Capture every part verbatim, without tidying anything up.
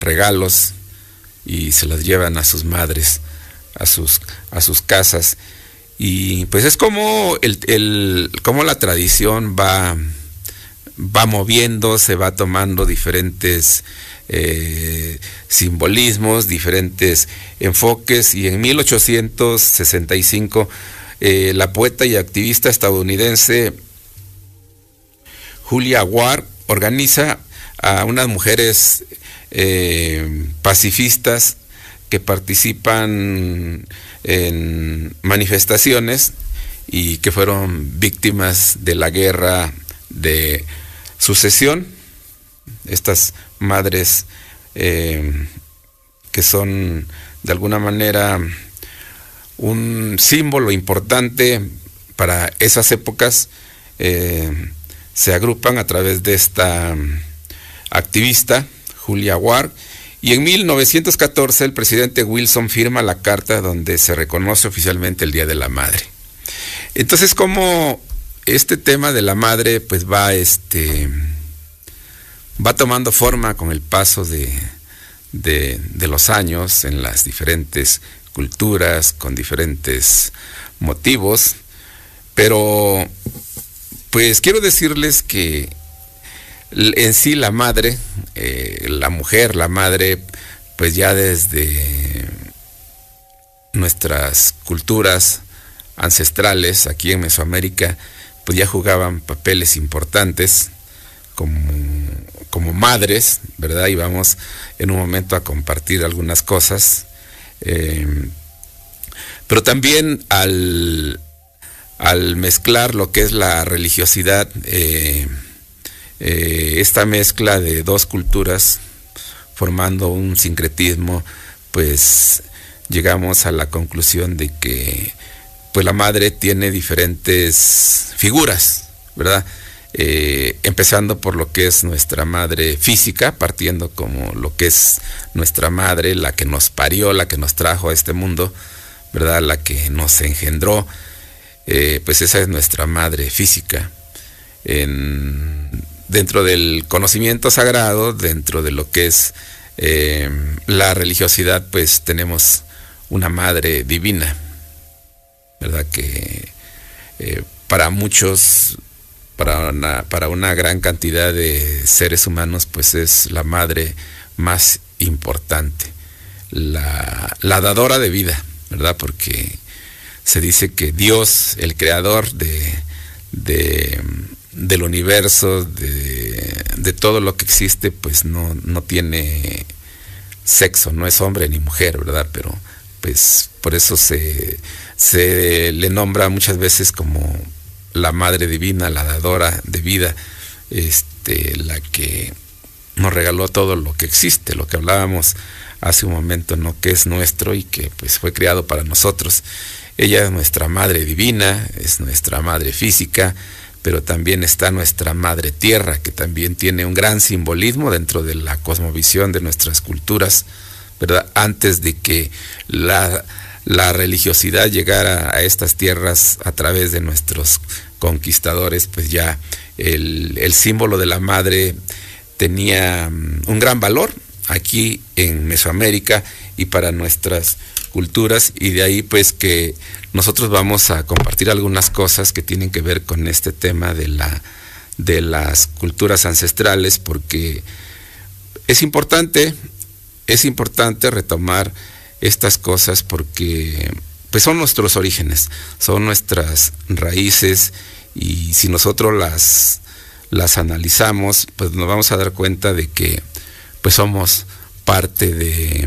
regalos y se los llevan a sus madres, a sus, a sus casas. Y pues es como, el, el, como la tradición va, va moviendo, se va tomando diferentes eh, simbolismos, diferentes enfoques, y en mil ochocientos sesenta y cinco eh, la poeta y activista estadounidense Julia Ward organiza a unas mujeres eh, pacifistas que participan en manifestaciones y que fueron víctimas de la guerra de sucesión. Estas madres eh, que son de alguna manera un símbolo importante para esas épocas, eh, se agrupan a través de esta activista, Julia Ward, y en mil novecientos catorce el presidente Wilson firma la carta donde se reconoce oficialmente el Día de la Madre. Entonces, como este tema de la madre pues va este va tomando forma con el paso de, de, de los años en las diferentes culturas, con diferentes motivos, pero pues quiero decirles que en sí la madre, eh, la mujer, la madre, pues ya desde nuestras culturas ancestrales aquí en Mesoamérica, pues ya jugaban papeles importantes como, como madres, ¿verdad? Y vamos en un momento a compartir algunas cosas. Eh, pero también al, al mezclar lo que es la religiosidad, eh, Eh, esta mezcla de dos culturas formando un sincretismo, pues llegamos a la conclusión de que pues la madre tiene diferentes figuras, ¿verdad? Eh, empezando por lo que es nuestra madre física, partiendo como lo que es nuestra madre, la que nos parió, la que nos trajo a este mundo, ¿verdad? La que nos engendró, eh, pues esa es nuestra madre física. En dentro del conocimiento sagrado, dentro de lo que es eh, la religiosidad, pues tenemos una madre divina, ¿verdad? Que eh, para muchos, para una, para una gran cantidad de seres humanos, pues es la madre más importante, la, la dadora de vida, ¿verdad? Porque se dice que Dios, el creador de, de del universo, de, de todo lo que existe, pues no, no tiene sexo, no es hombre ni mujer, ¿verdad? Pero pues por eso se, se le nombra muchas veces como la madre divina, la dadora de vida, este, la que nos regaló todo lo que existe, lo que hablábamos hace un momento, ¿no? Que es nuestro y que pues fue creado para nosotros. Ella es nuestra madre divina, es nuestra madre física, pero también está nuestra madre tierra, que también tiene un gran simbolismo dentro de la cosmovisión de nuestras culturas, ¿verdad? Antes de que la, la religiosidad llegara a estas tierras a través de nuestros conquistadores, pues ya el, el símbolo de la madre tenía un gran valor aquí en Mesoamérica y para nuestras culturas, y de ahí pues que nosotros vamos a compartir algunas cosas que tienen que ver con este tema de la de las culturas ancestrales, porque es importante es importante retomar estas cosas porque pues son nuestros orígenes, son nuestras raíces, y si nosotros las las analizamos, pues nos vamos a dar cuenta de que pues somos parte de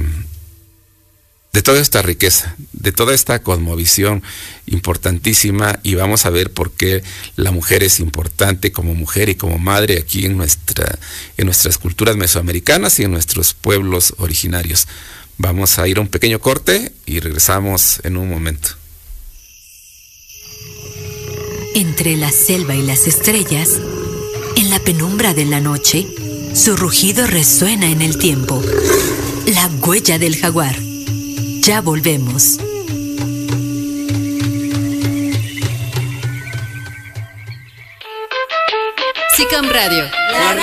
de toda esta riqueza, de toda esta cosmovisión importantísima, y vamos a ver por qué la mujer es importante como mujer y como madre aquí en nuestra, en nuestras culturas mesoamericanas y en nuestros pueblos originarios. Vamos a ir a un pequeño corte y regresamos en un momento. Entre la selva y las estrellas, en la penumbra de la noche, su rugido resuena en el tiempo. La huella del jaguar. Ya volvemos. SICAM Radio, la